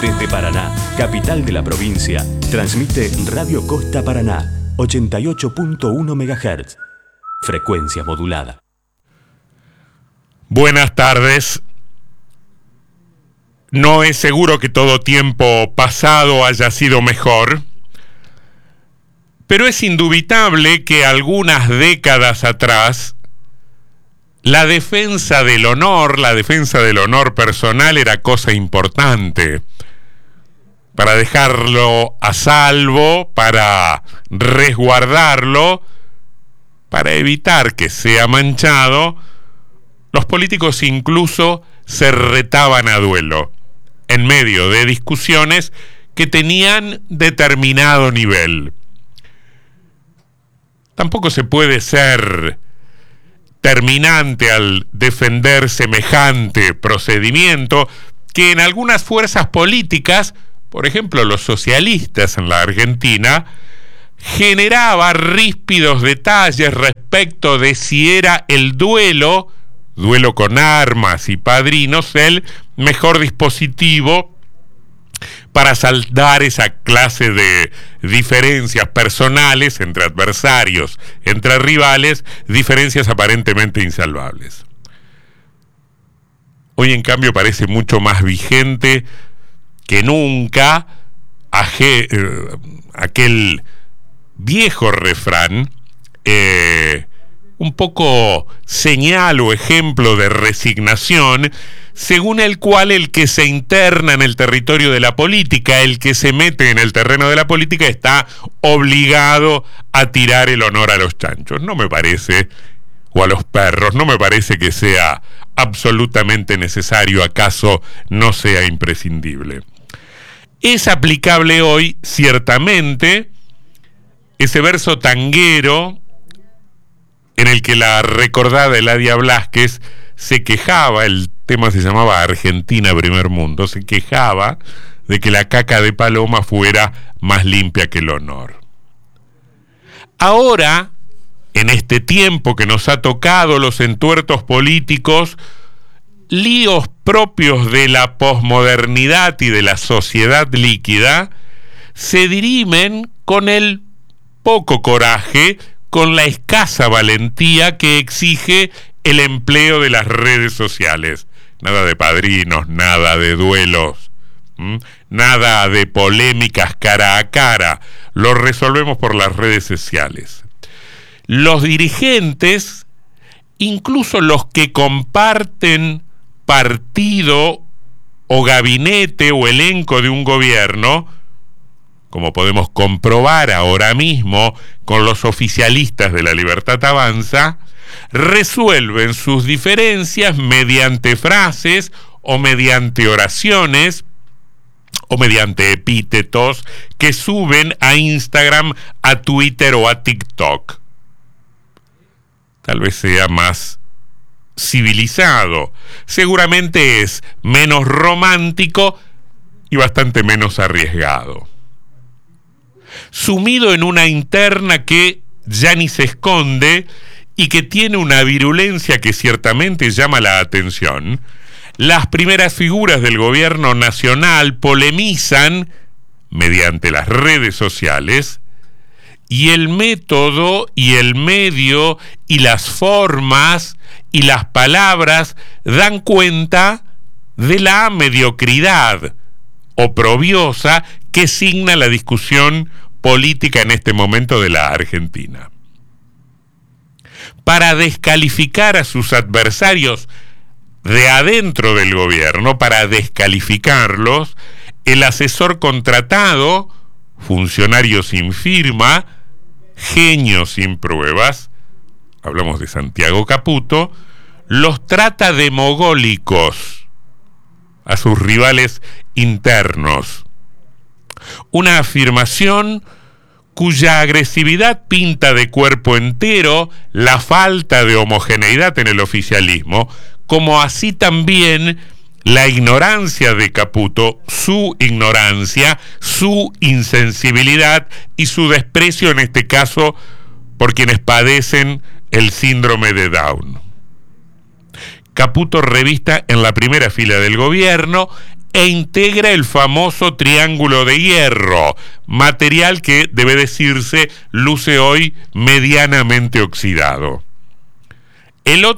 Desde Paraná, capital de la provincia, transmite Radio Costa Paraná, 88.1 MHz. Frecuencia modulada. Buenas tardes. No es seguro que todo tiempo pasado haya sido mejor, pero es indubitable que algunas décadas atrás la defensa del honor personal era cosa importante. Para dejarlo a salvo, para resguardarlo, para evitar que sea manchado, los políticos incluso se retaban a duelo, en medio de discusiones que tenían determinado nivel. Tampoco se puede ser terminante al defender semejante procedimiento que en algunas fuerzas políticas, por ejemplo los socialistas en la Argentina, generaba ríspidos detalles respecto de si era el duelo con armas y padrinos, el mejor dispositivo para saldar esa clase de diferencias personales entre adversarios, entre rivales, diferencias aparentemente insalvables. Hoy, en cambio, parece mucho más vigente que nunca aquel viejo refrán, un poco señal o ejemplo de resignación, según el cual el que se interna en el territorio de la política, el que se mete en el terreno de la política, está obligado a tirar el honor a los chanchos. No me parece, o a los perros, no me parece que sea absolutamente necesario, acaso no sea imprescindible. Es aplicable hoy, ciertamente, ese verso tanguero en el que la recordada Eladia Blasquez se quejaba, el tema se llamaba Argentina Primer Mundo, se quejaba de que la caca de paloma fuera más limpia que el honor. Ahora, en este tiempo que nos ha tocado los entuertos políticos, líos propios de la posmodernidad y de la sociedad líquida, se dirimen con el poco coraje, con la escasa valentía que exige el empleo de las redes sociales. Nada de padrinos, nada de duelos, nada de polémicas cara a cara. Lo resolvemos por las redes sociales. Los dirigentes, incluso los que comparten partido o gabinete o elenco de un gobierno, como podemos comprobar ahora mismo con los oficialistas de La Libertad Avanza, resuelven sus diferencias mediante frases o mediante oraciones o mediante epítetos que suben a Instagram, a Twitter o a TikTok. Tal vez sea más civilizado, seguramente es menos romántico y bastante menos arriesgado. Sumido en una interna que ya ni se esconde y que tiene una virulencia que ciertamente llama la atención, las primeras figuras del gobierno nacional polemizan mediante las redes sociales, y el método y el medio y las formas y las palabras dan cuenta de la mediocridad oprobiosa que signa la discusión política en este momento de la Argentina. Para descalificar a sus adversarios de adentro del gobierno, para descalificarlos, el asesor contratado, funcionario sin firma, genio sin pruebas, hablamos de Santiago Caputo, los trata de mogólicos a sus rivales internos. Una afirmación cuya agresividad pinta de cuerpo entero la falta de homogeneidad en el oficialismo, como así también la ignorancia de Caputo, su ignorancia, su insensibilidad y su desprecio, en este caso, por quienes padecen el síndrome de Down. Caputo revista en la primera fila del gobierno e integra el famoso triángulo de hierro, material que, debe decirse, luce hoy medianamente oxidado. El